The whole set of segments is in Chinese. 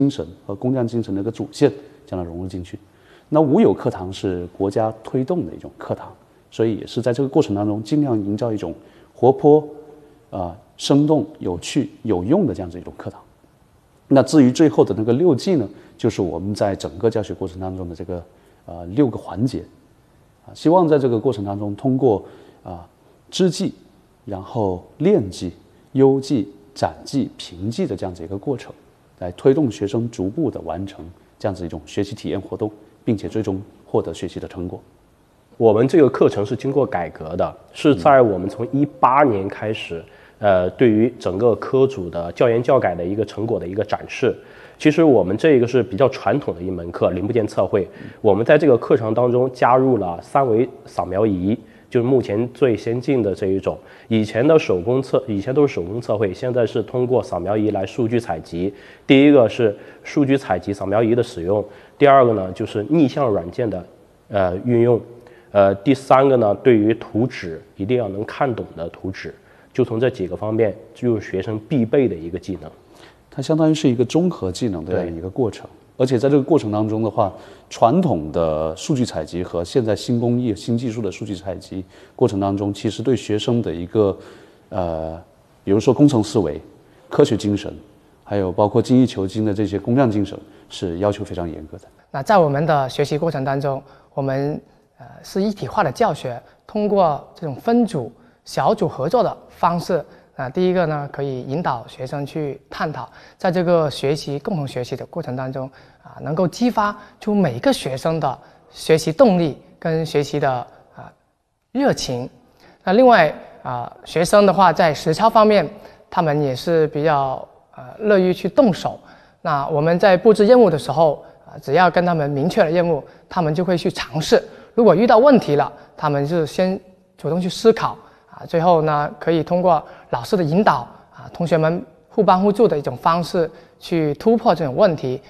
精神和工匠精神的一个主线，将它融入进去。那无有课堂是国家推动的一种课堂，所以也是在这个过程当中尽量营造一种活泼、生动、有趣、有用的这样子一种课堂。那至于最后的那个6G呢，就是我们在整个教学过程当中的这个6个环节，希望在这个过程当中通过知记，然后练记、优记、展记、评记的这样子一个过程，来推动学生逐步的完成这样子一种学习体验活动，并且最终获得学习的成果。 我们这个课程是经过改革的，是在我们从18年开始，对于整个科组的教研教改的一个成果的一个展示。其实我们这个是比较传统的一门课，零部件测绘。我们在这个课程当中加入了3维扫描仪，就是目前最先进的这一种。以前都是手工测绘，现在是通过扫描仪来数据采集。第一个是数据采集扫描仪的使用，第二个呢就是逆向软件的运用。第3个呢，对于图纸一定要能看懂的图纸，就从这几个方面，就是学生必备的一个技能。 它相当于是一个综合技能的一个过程，而且在这个过程当中的话，传统的数据采集和现在新工艺、新技术的数据采集过程当中，其实对学生的一个比如说工程思维、科学精神，还有包括精益求精的这些工匠精神，是要求非常严格的。 那在我们的学习过程当中，我们是一体化的教学，通过这种分组、小组合作的方式。第一个呢，可以引导学生去探讨，在这个共同学习的过程当中，能够激发出每个学生的学习动力跟学习的热情。那另外学生的话，在实操方面，他们也是比较乐于去动手。那我们在布置任务的时候，只要跟他们明确了任务，他们就会去尝试。如果遇到问题了，他们就先主动去思考。最后呢，可以通过老师的引导同学们互帮互助的一种方式去突破这种问题。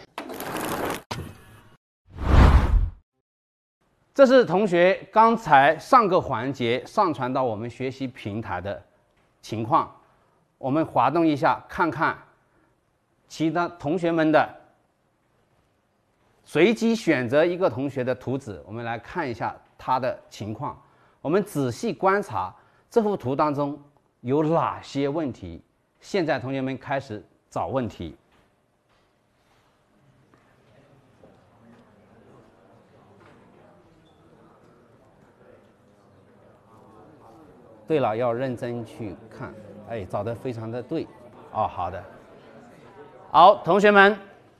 这是同学刚才上个环节上传到我们学习平台的情况，我们滑动一下，看看其他同学们的，随机选择一个同学的图纸，我们来看一下他的情况。我们仔细观察这幅图当中有哪些问题？现在同学们开始找问题。对了，要认真去看。哎，找得非常的对。哦，好的。好，同学们，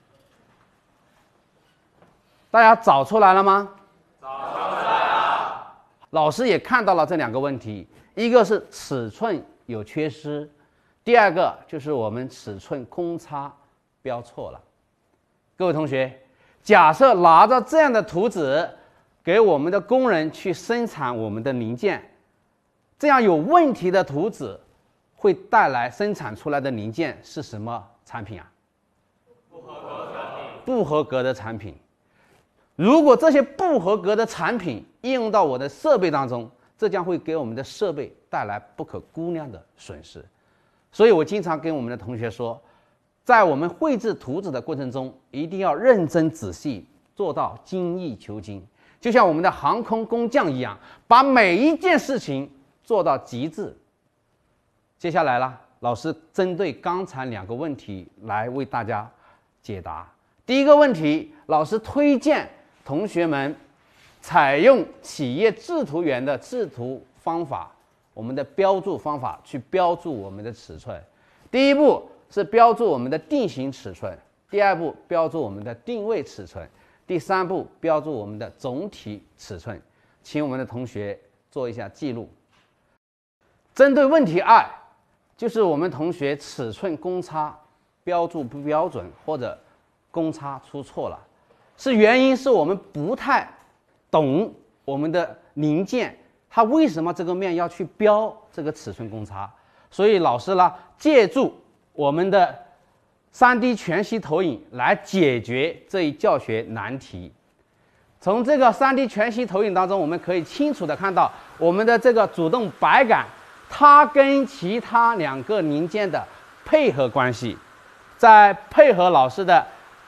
大家找出来了吗？找出来了。老师也看到了这2个问题。一个是尺寸有缺失，第2个就是我们尺寸公差标错了。各位同学，假设拿着这样的图纸给我们的工人去生产我们的零件，这样有问题的图纸会带来生产出来的零件是什么产品啊？不合格产品。不合格的产品。如果这些不合格的产品应用到我的设备当中，这将会给我们的设备带来不可估量的损失。所以我经常跟我们的同学说，在我们绘制图纸的过程中，一定要认真仔细，做到精益求精，就像我们的航空工匠一样，把每一件事情做到极致。接下来了，老师针对刚才2个问题来为大家解答。第一个问题，老师推荐同学们采用企业制图员的制图方法，我们的标注方法去标注我们的尺寸。第一步是标注我们的定型尺寸，第2步标注我们的定位尺寸，第3步标注我们的总体尺寸。请我们的同学做一下记录。针对问题2，就是我们同学尺寸公差标注不标准，或者公差出错了，原因是我们不太懂我们的零件，它为什么这个面要去标这个尺寸公差？所以老师呢，借助我们的3D 全息投影来解决这一教学难题。从这个3D 全息投影当中，我们可以清楚的看到我们的这个主动摆杆，它跟其他2个零件的配合关系。在配合老师的